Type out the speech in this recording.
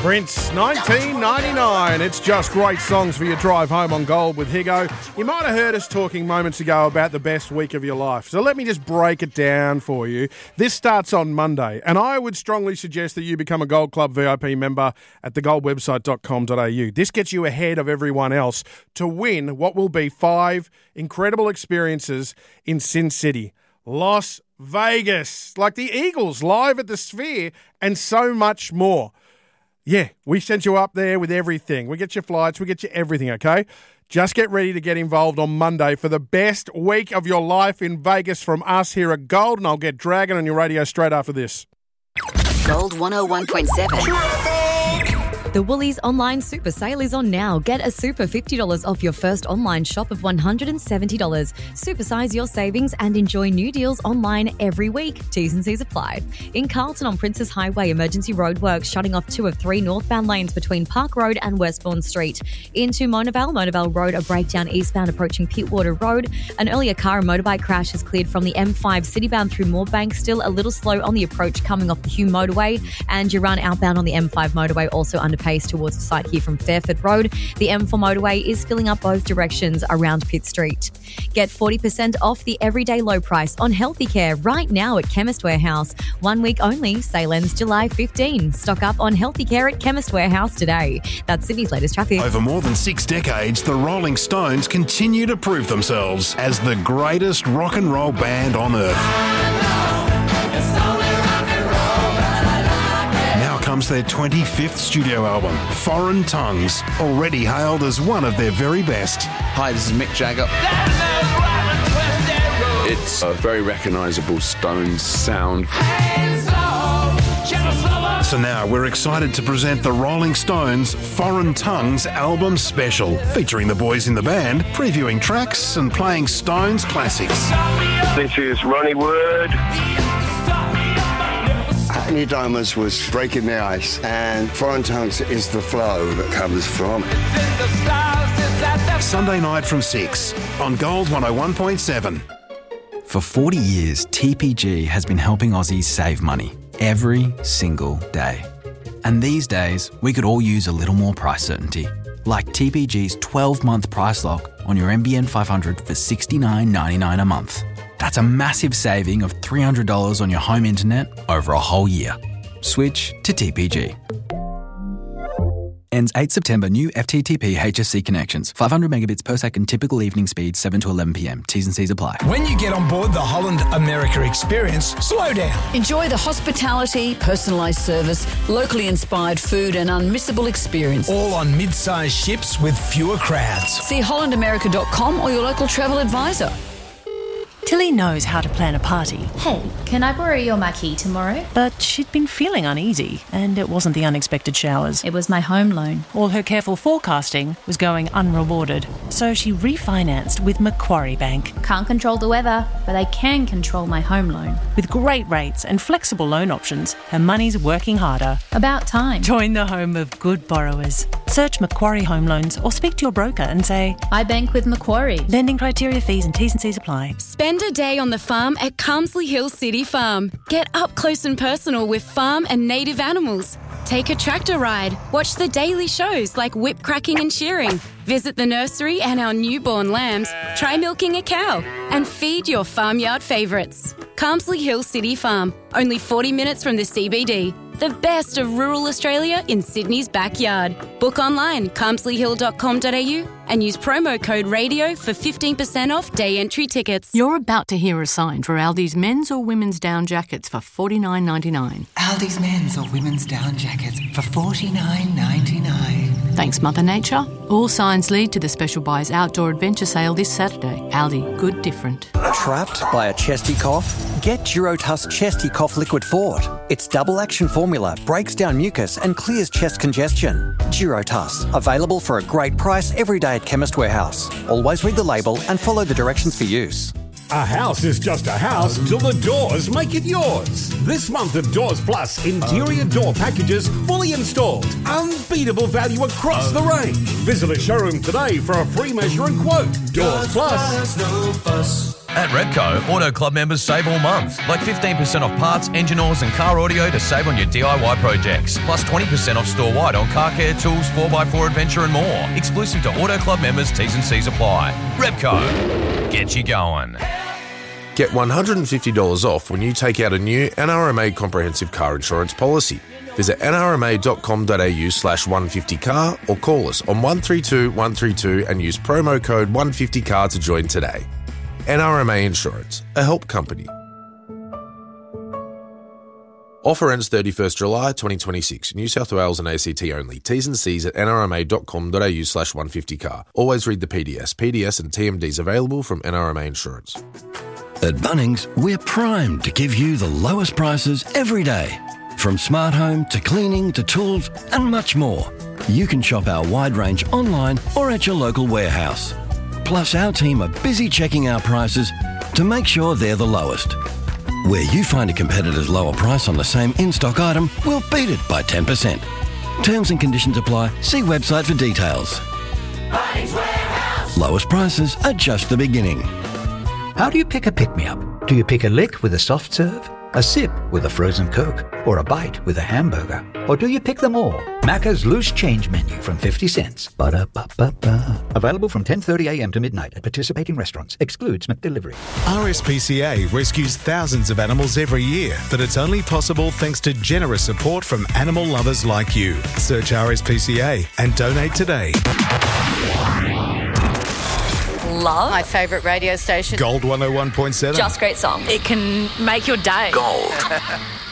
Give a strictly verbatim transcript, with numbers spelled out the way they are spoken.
Prince, nineteen ninety-nine. It's just great songs for your drive home on Gold with Higo. You might have heard us talking moments ago about the best week of your life. So let me just break it down for you. This starts on Monday, and I would strongly suggest that you become a Gold Club V I P member at the gold website dot com dot a u. This gets you ahead of everyone else to win what will be five incredible experiences in Sin City, Las Vegas, like the Eagles live at the Sphere, and so much more. Yeah, we sent you up there with everything. We get your flights, we get you everything, okay? Just get ready to get involved on Monday for the best week of your life in Vegas from us here at Gold, and I'll get Dragon on your radio straight after this. Gold one oh one point seven. The Woolies online super sale is on now. Get a super fifty dollars off your first online shop of one hundred seventy dollars. Supersize your savings and enjoy new deals online every week. T's and C's apply. In Carlton on Princes Highway, emergency roadworks shutting off two of three northbound lanes between Park Road and Westbourne Street. Into Monavale, Monavale Road, a breakdown eastbound approaching Pittwater Road. An earlier car and motorbike crash has cleared from the M five citybound through Moorebank. Still a little slow on the approach coming off the Hume motorway. And you run outbound on the M five motorway, also under pace towards the site here from Fairford Road. The M four motorway is filling up both directions around Pitt Street. Get forty percent off the everyday low price on Healthy Care right now at Chemist Warehouse. One week only, sale ends July fifteenth. Stock up on Healthy Care at Chemist Warehouse today. That's Sydney's latest traffic. Over more than six decades, the Rolling Stones continue to prove themselves as the greatest rock and roll band on earth. Comes their twenty-fifth studio album, Foreign Tongues, already hailed as one of their very best. Hi, this is Mick Jagger. It's a very recognisable Stones sound. So now we're excited to present the Rolling Stones Foreign Tongues album special, featuring the boys in the band, previewing tracks and playing Stones classics. This is Ronnie Wood. New Diamonds was breaking the ice, and Foreign Tongues is the flow that comes from it. Sunday night from six on Gold one oh one point seven. For forty years, T P G has been helping Aussies save money every single day. And these days, we could all use a little more price certainty, like T P G's twelve-month price lock on your N B N five hundred for sixty-nine ninety-nine a month. That's a massive saving of three hundred dollars on your home internet over a whole year. Switch to T P G. Ends eighth September. New F T T P H S C connections. five hundred megabits per second typical evening speed, seven to eleven p m. T's and C's apply. When you get on board the Holland America experience, slow down. Enjoy the hospitality, personalised service, locally inspired food and unmissable experience. All on mid-sized ships with fewer crowds. See holland america dot com or your local travel advisor. Tilly knows how to plan a party. Hey, can I borrow your marquee tomorrow? But she'd been feeling uneasy, and it wasn't the unexpected showers. It was my home loan. All her careful forecasting was going unrewarded, so she refinanced with Macquarie Bank. Can't control the weather, but I can control my home loan. With great rates and flexible loan options, her money's working harder. About time. Join the home of good borrowers. Search Macquarie Home Loans or speak to your broker and say, I bank with Macquarie. Lending criteria, fees and T's and C's apply. Spend a day on the farm at Carmsley Hill City Farm. Get up close and personal with farm and native animals. Take a tractor ride. Watch the daily shows like whip cracking and shearing. Visit the nursery and our newborn lambs. Try milking a cow and feed your farmyard favourites. Carmsley Hill City Farm, only forty minutes from the C B D. The best of rural Australia in Sydney's backyard. Book online, carmsley hill dot com dot a u and use promo code RADIO for fifteen percent off day entry tickets. You're about to hear a sign for Aldi's men's or women's down jackets for forty-nine ninety-nine. Aldi's men's or women's down jackets for forty-nine ninety-nine. Thanks, Mother Nature. All signs lead to the Special Buys Outdoor Adventure Sale this Saturday. Aldi, good different. Trapped by a chesty cough? Get Durotuss Chesty Cough Liquid Fort. Its double action formula breaks down mucus and clears chest congestion. Durotuss, available for a great price every day at Chemist Warehouse. Always read the label and follow the directions for use. A house is just a house till the doors make it yours. This month of Doors Plus interior door packages fully installed. Unbeatable value across the range. Visit a showroom today for a free measure and quote. Doors Plus. No fuss. At Repco, Auto Club members save all month, like fifteen percent off parts, engine oils and car audio to save on your D I Y projects, plus twenty percent off store-wide on car care, tools, four by four adventure and more. Exclusive to Auto Club members, T's and C's apply. Repco, get you going. Get one hundred fifty dollars off when you take out a new N R M A comprehensive car insurance policy. Visit nrma.com.au slash 150car or call us on one three two one three two and use promo code one fifty car to join today. N R M A Insurance, a help company. Offer ends thirty-first July twenty twenty-six. New South Wales and A C T only. T's and C's at nrma.com.au slash 150car. Always read the P D S. P D S and T M Ds available from N R M A Insurance. At Bunnings, we're primed to give you the lowest prices every day. From smart home to cleaning to tools and much more. You can shop our wide range online or at your local warehouse. Plus, our team are busy checking our prices to make sure they're the lowest. Where you find a competitor's lower price on the same in-stock item, we'll beat it by ten percent. Terms and conditions apply. See website for details. Bunnings Warehouse. Lowest prices are just the beginning. How do you pick a pick-me-up? Do you pick a lick with a soft serve, a sip with a frozen Coke, or a bite with a hamburger? Or do you pick them all? Macca's Loose Change Menu from fifty cents. Ba-da-ba-ba-ba. Available from ten thirty a m to midnight at participating restaurants. Excludes McDelivery. R S P C A rescues thousands of animals every year, but it's only possible thanks to generous support from animal lovers like you. Search R S P C A and donate today. Love. My favourite radio station. Gold one oh one point seven. Just great songs. It can make your day. Gold.